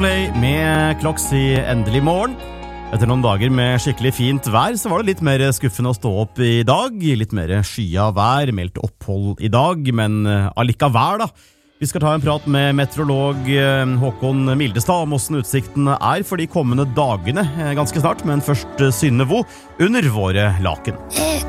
Med Kloks i endelig morgen. Etter noen dager med skikkelig fint vær, så var det litt mer skuffende å stå opp i dag. Litt mer skya vær, meldt opphold i dag, men allikevel da. Vi skal ta en prat med meteorolog Håkon Mildestad om hvordan utsiktene er for de kommende dagene ganske snart, men først Synnevo under våre laken.